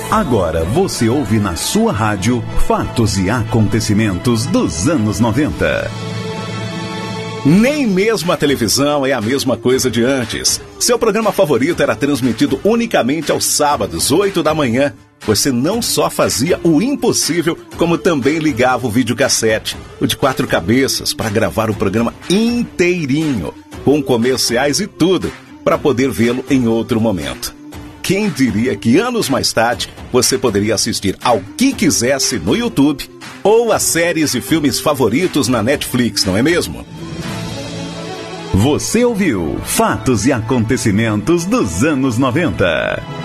Agora você ouve na sua rádio fatos e acontecimentos dos anos 90. Nem mesmo a televisão é a mesma coisa de antes. Seu programa favorito era transmitido unicamente aos sábados, 8 da manhã. Você não só fazia o impossível, como também ligava o videocassete, o de 4 cabeças, para gravar o programa inteirinho, com comerciais e tudo, para poder vê-lo em outro momento. Quem diria que anos mais tarde você poderia assistir ao que quisesse no YouTube ou as séries e filmes favoritos na Netflix, não é mesmo? Você ouviu Fatos e Acontecimentos dos anos 90.